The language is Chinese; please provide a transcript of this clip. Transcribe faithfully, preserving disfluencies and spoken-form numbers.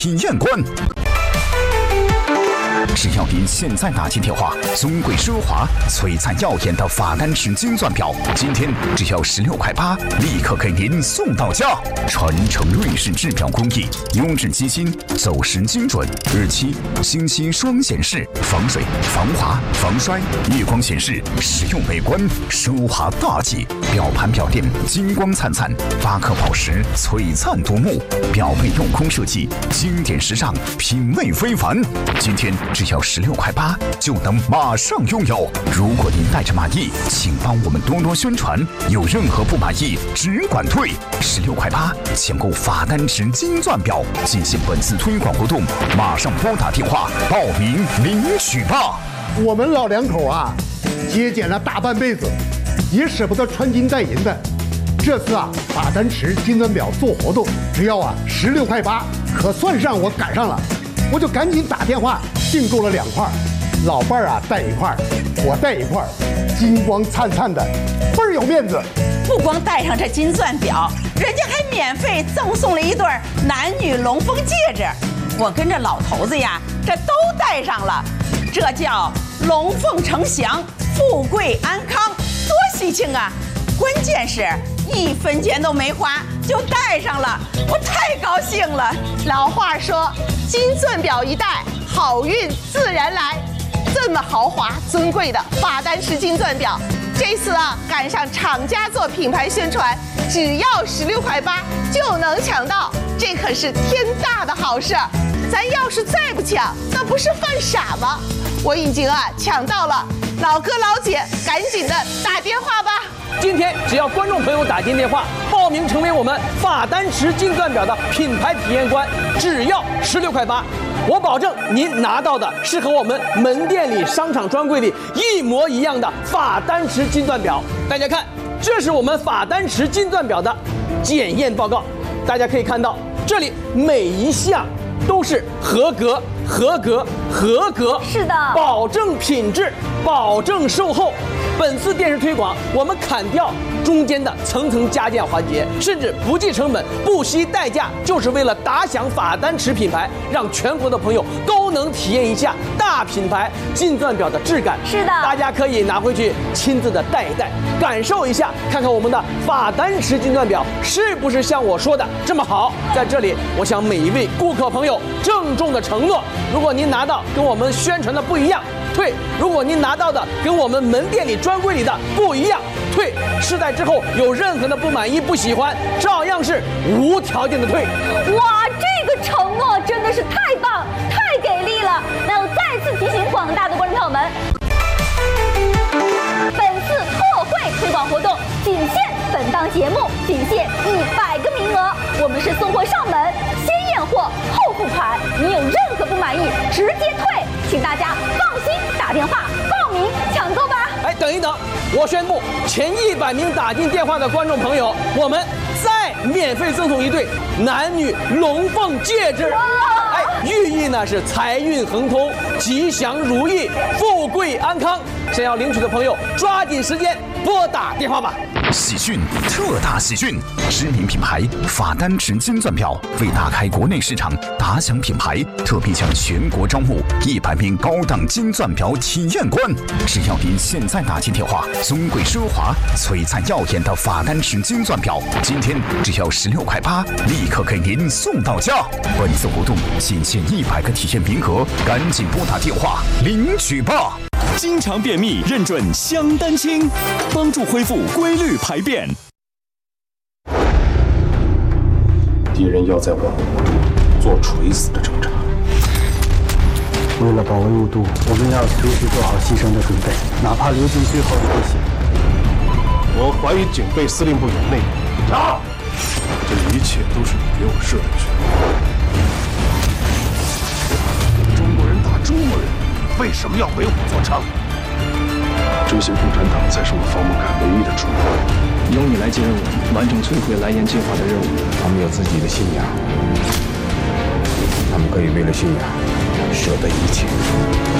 体验官。只要您现在打进电话，尊贵奢华、璀璨耀眼的法丹石金钻表，今天只要十六块八，立刻给您送到家。传承瑞士制表工艺，优质机芯，走时精准，日期、星期双显示，防水、防滑、防摔，夜光显示，实用美观，奢华大气。表盘表垫金光灿灿，八颗宝石璀璨夺目，表背镂空设计，经典时尚，品味非凡。今天只要十六块八就能马上拥有。如果您带着满意，请帮我们多多宣传。有任何不满意，只管退。十六块八抢购法丹石金钻表，进行本次推广活动，马上拨打电话报名领取吧。 我们老两口啊，节俭了大半辈子，也舍不得穿金戴银的。这次啊，法丹石金钻表做活动，只要啊十六块八，可算上我赶上了。我就赶紧打电话订购了两块，老伴儿啊带一块，我带一块，金光灿灿的，倍儿有面子。 不光带上这金钻表，人家还免费赠送了一对男女龙凤戒指。我跟着老头子呀，这都戴上了，这叫龙凤呈祥，富贵安康，多喜庆啊！关键是一分钱都没花就戴上了，我太高兴了。 老话说，金钻表一戴，好运自然来。这么豪华尊贵的法丹石金钻表，这次啊赶上厂家做品牌宣传，只要十六块八就能抢到，这可是天大的好事。咱要是再不抢，那不是犯傻吗？我已经啊抢到了，老哥老姐赶紧的打电话吧。 今天只要观众朋友打进电话报名成为我们法丹石金钻表的品牌体验官，只要十六块八，我保证您拿到的是和我们门店里商场专柜里一模一样的法丹石金钻表。大家看，这是我们法丹石金钻表的检验报告，大家可以看到，这里每一项都是合格、合格、合格， 是的， 保证品质，保证售后。本次电视推广，我们砍掉中间的层层加价环节，甚至不计成本、不惜代价，就是为了打响法丹石品牌，让全国的朋友都能体验一下大品牌金钻表的质感。 是的， 大家可以拿回去亲自的戴一戴，感受一下，看看我们的法丹石金钻表是不是像我说的这么好。在这里，我向每一位顾客朋友郑重的承诺，如果您拿到跟我们宣传的不一样，退；如果您拿到的跟我们门店里专柜里的不一样，退。试戴之后有任何的不满意、不喜欢，照样是无条件的退。 哇，这个承诺真的是太棒、太给力了！那我再次提醒广大的观众朋友们，本次特惠推广活动仅限本档节目，仅限一百个名额。我们是送货上门，先验货后付款。你有任何不满意，直接退。请大家放心打电话报名抢购吧。 哎，等一等，我宣布前一百名打进电话的观众朋友，我们再免费赠送一对男女龙凤戒指。哎，寓意呢是财运亨通、吉祥如意、富贵安康。想要领取的朋友，抓紧时间拨打电话吧。 喜讯，特大喜讯！知名品牌法丹石金钻表为打开国内市场、打响品牌，特别向全国招募一百名高档金钻表体验官。只要您现在打进电话，尊贵奢华、璀璨耀眼的法丹石金钻表，今天只要十六块八，立刻给您送到家。本次活动仅限一百个体验名额，赶紧拨打电话领取吧！ 经常便秘，认准香丹清，帮助恢复规律排便。 敌人要在我做垂死的挣扎。 为了保卫雾都，我们要随时做好牺牲的准备，哪怕流尽最后一滴血。 我怀疑警备司令部有内鬼。打！这一切都是你给我设的局。中国人打中国人，为什么要为我作伥？追寻共产党才是我方木凯唯一的出路。 由你来接任务，完成摧毁蓝焰计划的任务。 他们有自己的信仰，他们可以为了信仰舍得一切。